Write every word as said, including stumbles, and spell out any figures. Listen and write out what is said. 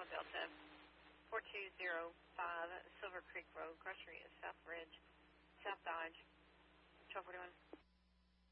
Delta four two zero five Silver Creek Road, Grocery in South Ridge.